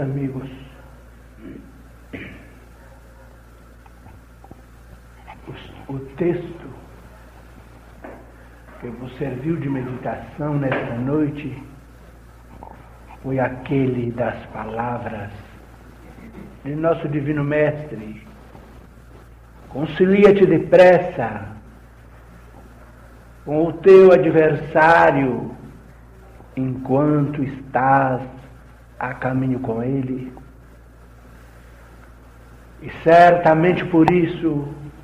amigos, o texto que vos serviu de meditação nesta noite foi aquele das palavras de nosso Divino Mestre: concilia-te depressa com o teu adversário enquanto estás a caminho com ele. E certamente por isso